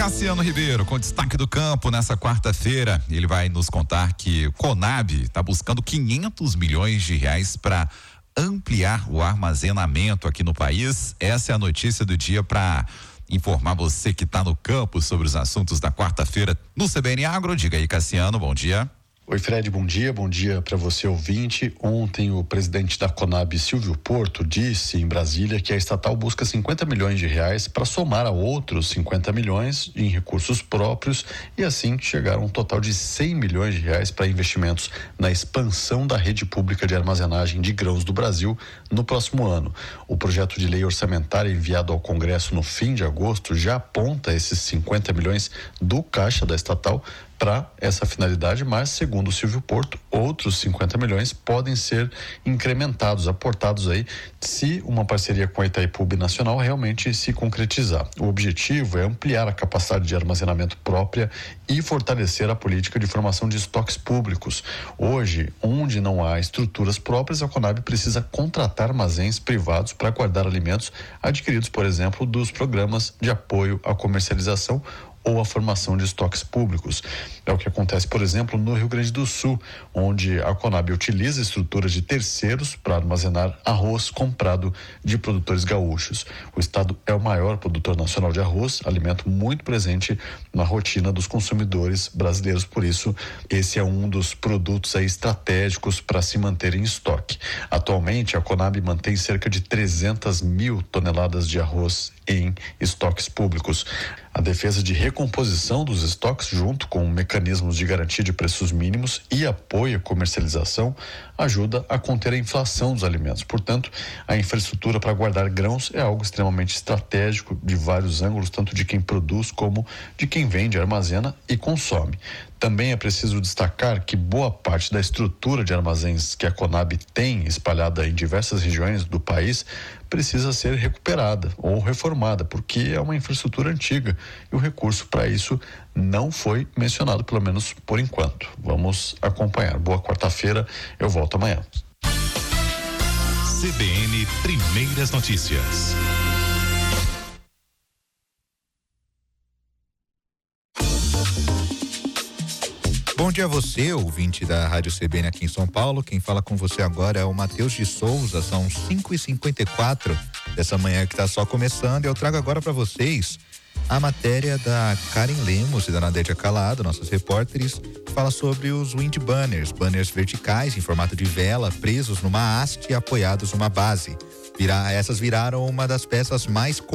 Cassiano Ribeiro, com destaque do campo nessa quarta-feira. Ele vai nos contar que o Conab está buscando 500 milhões de reais para ampliar o armazenamento aqui no país. Essa é a notícia do dia para informar você que está no campo sobre os assuntos da quarta-feira no CBN Agro. Diga aí, Cassiano, bom dia. Oi, Fred, bom dia para você, ouvinte. Ontem o presidente da Conab, Silvio Porto, disse em Brasília que a estatal busca 50 milhões de reais para somar a outros 50 milhões em recursos próprios e assim chegar a um total de 100 milhões de reais para investimentos na expansão da rede pública de armazenagem de grãos do Brasil no próximo ano. O projeto de lei orçamentária enviado ao Congresso no fim de agosto já aponta esses 50 milhões do caixa da estatal para essa finalidade, mas segundo o Silvio Porto, outros 50 milhões podem ser incrementados, aportados aí, se uma parceria com a Itaipu Binacional realmente se concretizar. O objetivo é ampliar a capacidade de armazenamento própria e fortalecer a política de formação de estoques públicos. Hoje, onde não há estruturas próprias, a Conab precisa contratar armazéns privados para guardar alimentos adquiridos, por exemplo, dos programas de apoio à comercialização ou a formação de estoques públicos. É o que acontece, por exemplo, no Rio Grande do Sul, onde a Conab utiliza estruturas de terceiros para armazenar arroz comprado de produtores gaúchos. O estado é o maior produtor nacional de arroz, alimento muito presente na rotina dos consumidores brasileiros, por isso esse é um dos produtos aí estratégicos para se manter em estoque. Atualmente, a Conab mantém cerca de 300 mil toneladas de arroz em estoques públicos. A defesa de recomposição dos estoques, junto com mecanismos de garantia de preços mínimos e apoio à comercialização, ajuda a conter a inflação dos alimentos. Portanto, a infraestrutura para guardar grãos é algo extremamente estratégico de vários ângulos, tanto de quem produz como de quem vende, armazena e consome. Também é preciso destacar que boa parte da estrutura de armazéns que a Conab tem espalhada em diversas regiões do país precisa ser recuperada ou reformada, porque é uma infraestrutura antiga e o recurso para isso não foi mencionado, pelo menos por enquanto. Vamos acompanhar. Boa quarta-feira, eu volto amanhã. CBN Primeiras Notícias. Bom dia a você, ouvinte da Rádio CBN aqui em São Paulo. Quem fala com você agora é o Matheus de Souza. São 5h54 dessa manhã que está só começando. E eu trago agora para vocês a matéria da Karen Lemos e da Nadédia Calado, nossas repórteres, que fala sobre os wind banners, banners verticais em formato de vela, presos numa haste e apoiados numa base. Essas viraram uma das peças mais